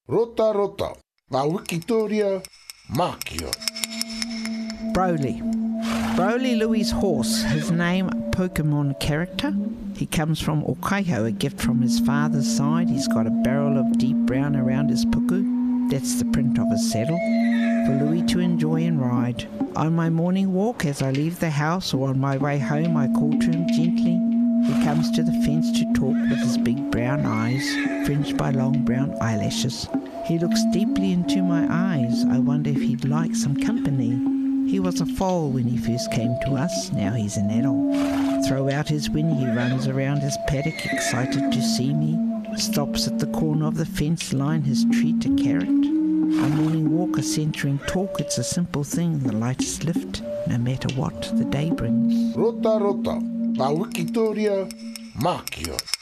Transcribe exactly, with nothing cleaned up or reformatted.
Rota rota, ngā Wikitoria, Mākia. Broly. Broly Louie's horse, his name Pokemon character. He comes from Okaiho, a gift from his father's side. He's got a barrel of deep brown around his puku. That's the print of his saddle, for Louie to enjoy and ride. On my morning walk, as I leave the house or on my way home, I call to him gently. He comes to the fence to talk with his big brown eyes, fringed by long brown eyelashes. He looks deeply into my eyes. I wonder if he'd like some company. He was a foal when he first came to us, now he's an adult. Throw out his whinny, he runs around his paddock, excited to see me. Stops at the corner of the fence line, his treat a carrot. A morning walk, a centering talk, it's a simple thing, the lightest lift, no matter what the day brings. Rota rota, ngā Wikitoria, Mākia.